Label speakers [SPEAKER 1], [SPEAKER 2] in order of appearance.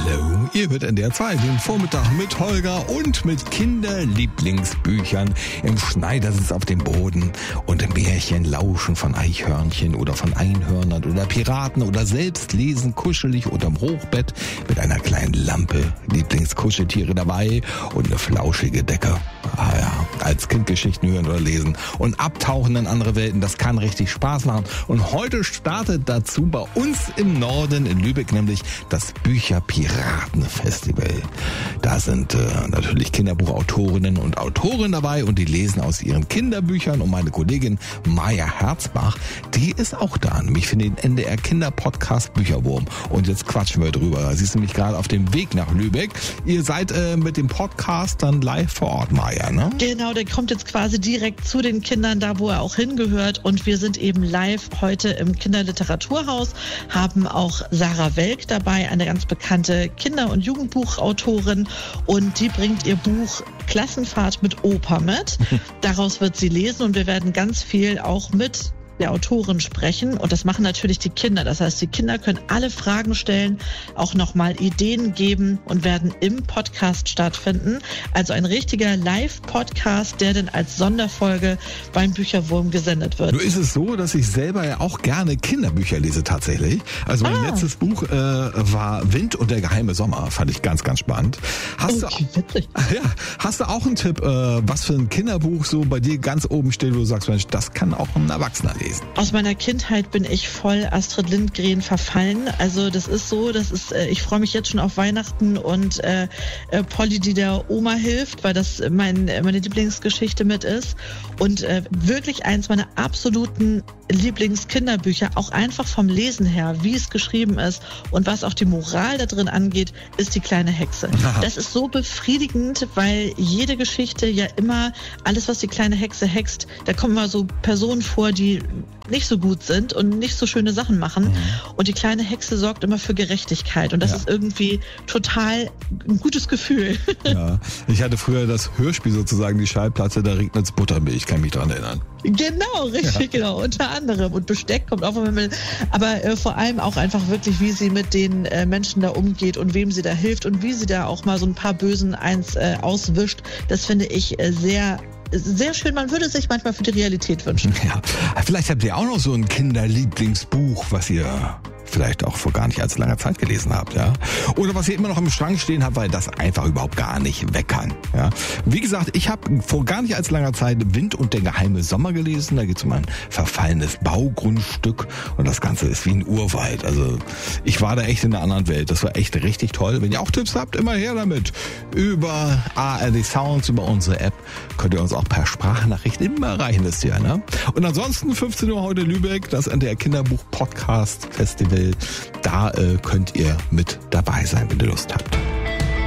[SPEAKER 1] Hallo, ihr hört in der Zeit den Vormittag mit Holger und mit Kinderlieblingsbüchern. Im Schneidersitz auf dem Boden und im Märchen lauschen von Eichhörnchen oder von Einhörnern oder Piraten oder selbst lesen kuschelig unterm Hochbett mit einer kleinen Lampe, Lieblingskuscheltiere dabei und eine flauschige Decke. Ah ja, als Kind Geschichten hören oder lesen und abtauchen in andere Welten, das kann richtig Spaß machen. Und heute startet dazu bei uns im Norden in Lübeck nämlich das Bücherpiratenfestival. Da sind natürlich Kinderbuchautorinnen und Autoren dabei und die lesen aus ihren Kinderbüchern. Und meine Kollegin Maja Herzbach, die ist auch da, nämlich für den NDR Kinderpodcast Bücherwurm. Und jetzt quatschen wir drüber. Sie ist nämlich gerade auf dem Weg nach Lübeck. Ihr seid mit dem Podcast dann live vor Ort, Maja, ne?
[SPEAKER 2] Genau, der kommt jetzt quasi direkt zu den Kindern, da wo er auch hingehört. Und wir sind eben live heute im Kinderliteraturhaus, haben auch Sarah Welk dabei, eine ganz bekannte Kinder- und Jugendbuchautorin. Und die bringt ihr Buch Klassenfahrt mit Opa mit. Daraus wird sie lesen und wir werden ganz viel auch mit der Autorin sprechen und das machen natürlich die Kinder. Das heißt, die Kinder können alle Fragen stellen, auch nochmal Ideen geben und werden im Podcast stattfinden. Also ein richtiger Live-Podcast, der dann als Sonderfolge beim Bücherwurm gesendet wird.
[SPEAKER 1] Nur ist es so, dass ich selber ja auch gerne Kinderbücher lese tatsächlich. Also mein letztes Buch war Wind und der geheime Sommer. Fand ich ganz, ganz spannend. Hast du auch einen Tipp, was für ein Kinderbuch so bei dir ganz oben steht, wo du sagst, Mensch, das kann auch ein Erwachsener lesen?
[SPEAKER 2] Aus meiner Kindheit bin ich voll Astrid Lindgren verfallen. Also das ist so, ich freue mich jetzt schon auf Weihnachten und Polly, die der Oma hilft, weil das meine Lieblingsgeschichte mit ist. Und wirklich eins meiner absoluten Lieblingskinderbücher, auch einfach vom Lesen her, wie es geschrieben ist und was auch die Moral da drin angeht, ist die kleine Hexe. Aha. Das ist so befriedigend, weil jede Geschichte ja immer, alles was die kleine Hexe hext, da kommen mal so Personen vor, die nicht so gut sind und nicht so schöne Sachen machen. Und die kleine Hexe sorgt immer für Gerechtigkeit. Und das ist irgendwie total ein gutes Gefühl.
[SPEAKER 1] Ja, ich hatte früher das Hörspiel sozusagen, die Schallplatte, da regnet's Buttermilch, kann mich daran erinnern.
[SPEAKER 2] Genau, richtig, genau, unter anderem. Und Besteck kommt auch vom Himmel. Aber vor allem auch einfach wirklich, wie sie mit den Menschen da umgeht und wem sie da hilft und wie sie da auch mal so ein paar Bösen auswischt. Das finde ich sehr schön. Man würde sich manchmal für die Realität wünschen.
[SPEAKER 1] Ja, vielleicht habt ihr auch noch so ein Kinderlieblingsbuch, was ihr vielleicht auch vor gar nicht allzu langer Zeit gelesen habt, ja. Oder was ihr immer noch im Schrank stehen habt, weil das einfach überhaupt gar nicht weg kann, ja. Wie gesagt, ich habe vor gar nicht allzu langer Zeit Wind und der geheime Sommer gelesen. Da geht es um ein verfallenes Baugrundstück und das Ganze ist wie ein Urwald. Also ich war da echt in einer anderen Welt. Das war echt richtig toll. Wenn ihr auch Tipps habt, immer her damit. Über ARD Sounds, über unsere App könnt ihr uns auch per Sprachnachricht immer erreichen, wisst ihr, ne? Und ansonsten 15 Uhr heute Lübeck, das NDR Kinderbuch Podcast Festival. Da könnt ihr mit dabei sein, wenn ihr Lust habt.